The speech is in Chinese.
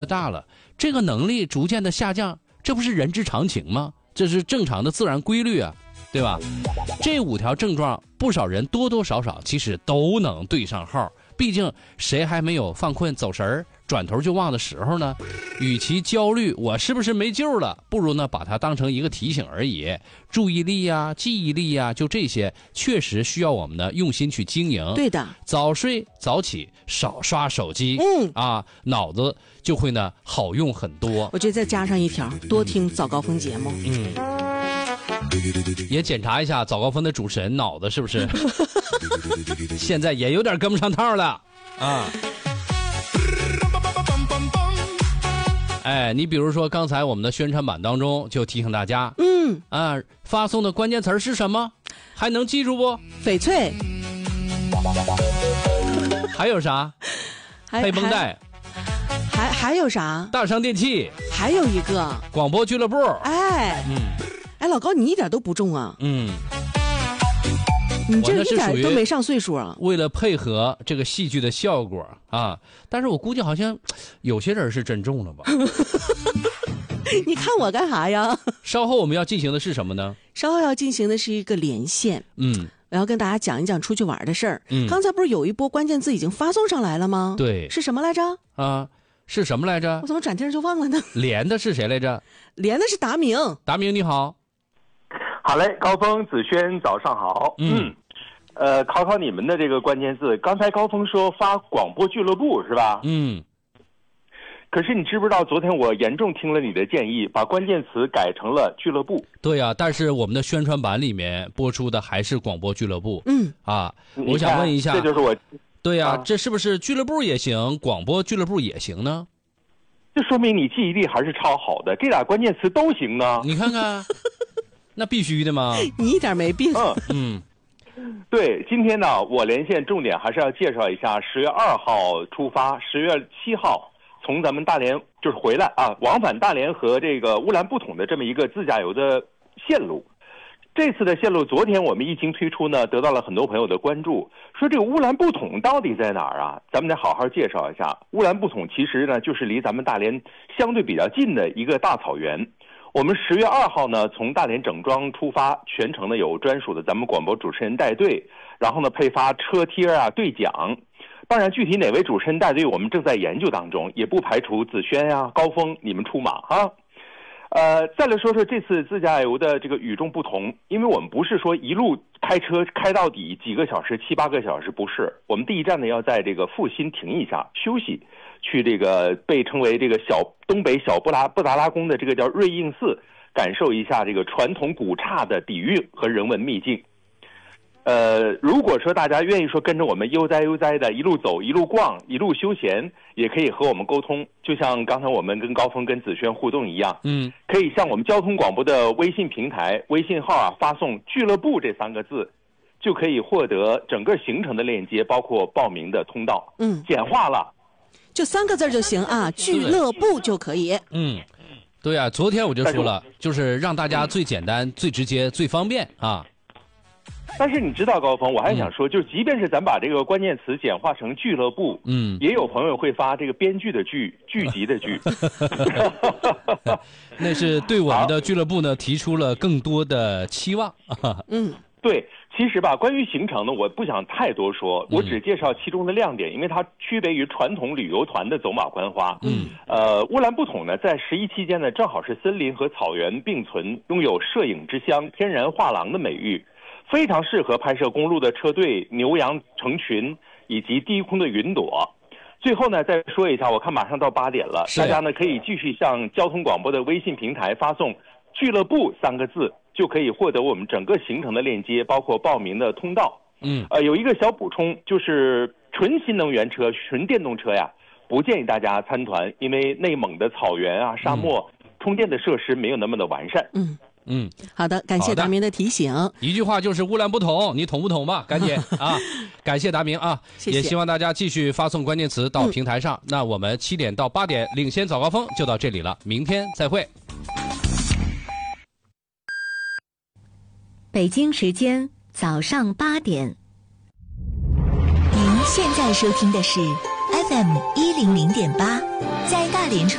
大了，这个能力逐渐的下降，这不是人之常情吗？这是正常的自然规律啊，对吧？这5条症状，不少人多多少少其实都能对上号。毕竟谁还没有犯困走神儿转头就忘的时候呢？与其焦虑我是不是没救了，不如呢把它当成一个提醒而已。注意力呀、记忆力呀，就这些确实需要我们呢用心去经营。 对的， 早睡早起，少刷手机，脑子就会呢好用很多。 我觉得再加上一条，多听早高峰节目。 也检查一下早高峰的主持人脑子是不是现在也有点跟不上套了啊。你比如说刚才我们的宣传版当中就提醒大家，发送的关键词是什么？还能记住不？ 翡翠， 还有啥？配绷带， 还有啥？ 大商电器， 还有一个广播俱乐部。 老高，你一点都不重啊。你这一点都没上岁数啊。 为了配合这个戏剧的效果啊，但是我估计好像有些人是真中了吧。 你看我干啥呀？ 稍后我们要进行的是什么呢？ 稍后要进行的是一个连线。我要跟大家讲一讲出去玩的事儿。刚才不是有一波关键字已经发送上来了吗？ 对， 是什么来着？ 是什么来着？ 我怎么转天就忘了呢？ 连的是谁来着？ 连的是达明。 达明你好。 好嘞，高峰、子轩，早上好。考考你们的这个关键字。刚才高峰说发广播俱乐部是吧？可是你知不知道，昨天我严重听了你的建议，把关键词改成了俱乐部。 对呀，但是我们的宣传版里面播出的还是广播俱乐部。我想问一下， 这就是我。 对呀，这是不是俱乐部也行，广播俱乐部也行呢？ 这说明你记忆力还是超好的，这俩关键词都行呢。 你看看，那必须的嘛。 你一点没病。 对，今天呢，我连线重点还是要介绍一下10月2号出发，10月7号从咱们大连就是回来啊，往返大连和这个乌兰布统的这么一个自驾游的线路。这次的线路，昨天我们一经推出呢，得到了很多朋友的关注，说这个乌兰布统到底在哪儿啊？咱们得好好介绍一下。乌兰布统其实呢，就是离咱们大连相对比较近的一个大草原。我们10月2号呢，从大连整庄出发，全程呢有专属的咱们广播主持人带队，然后呢配发车贴啊、对讲。当然，具体哪位主持人带队，我们正在研究当中，也不排除子轩呀、高峰你们出马哈。再来说说这次自驾游的这个与众不同，因为我们不是说一路开车开到底几个小时、7、8个小时，不是。我们第一站呢要在这个阜新停一下休息，去这个被称为这个东北小布达拉宫的这个叫瑞应寺，感受一下这个传统古刹的底蕴和人文秘境。如果说大家愿意说跟着我们悠哉的一路走一路逛一路休闲，也可以和我们沟通，就像刚才我们跟高峰跟子轩互动一样，可以向我们交通广播的微信平台微信号发送俱乐部这3个字，就可以获得整个行程的链接，包括报名的通道。简化了， 就3个字就行啊，俱乐部就可以。 对啊，昨天我就说了，就是让大家最简单、最直接、最方便啊。 但是你知道高峰，我还想说，就是即便是咱把这个关键词简化成俱乐部，也有朋友会发这个编剧的剧集的剧。 那是对我们的俱乐部呢提出了更多的期望。 对，其实吧，关于行程呢，我不想太多说，我只介绍其中的亮点，因为它区别于传统旅游团的走马观花。乌兰布统呢，在11期间呢，正好是森林和草原并存，拥有摄影之乡、天然画廊的美誉。非常适合拍摄公路的车队、牛羊成群以及低空的云朵。最后呢，再说一下，我看马上到8点了，大家呢可以继续向交通广播的微信平台发送“俱乐部”3个字，就可以获得我们整个行程的链接，包括报名的通道。有一个小补充，就是纯新能源车、纯电动车呀，不建议大家参团，因为内蒙的草原啊、沙漠充电的设施没有那么的完善。 好的，感谢达明的提醒。 一句话就是乌兰布统，你统不统吧？赶紧啊！感谢达明啊！ 谢谢。 也希望大家继续发送关键词到平台上。那我们7点到8点领先早高峰就到这里了，明天再会。 北京时间早上8点。您现在收听的是 FM100.8，在大连